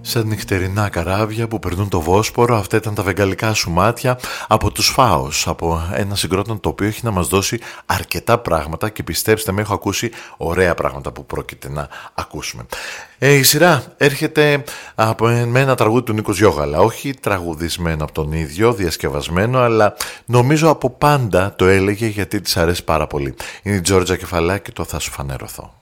Σαν νυχτερινά καράβια που περνούν το Βόσπορο, αυτά ήταν τα βεγγαλικά σου μάτια από τους Φάος, από ένα συγκρότημα το οποίο έχει να μας δώσει αρκετά πράγματα και πιστέψτε με, έχω ακούσει ωραία πράγματα που πρόκειται να ακούσουμε. Η σειρά έρχεται με ένα τραγούδι του Νίκος Γιώγαλα, όχι τραγουδισμένο από τον ίδιο, διασκευασμένο, αλλά νομίζω από πάντα το έλεγε γιατί της αρέσει πάρα πολύ. Είναι η Τζόρτζα Κεφαλάκη, το «Θα σου φανερωθώ».